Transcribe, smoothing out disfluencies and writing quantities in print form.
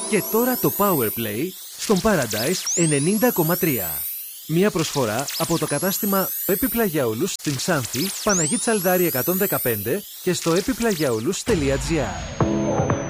Και τώρα το Powerplay στον Paradise 90,3. Μία προσφορά από το κατάστημα Επιπλαγιαούλους στην Ξάνθη, Παναγή Τσαλδάρη 115 και στο επιπλαγιαούλους.gr.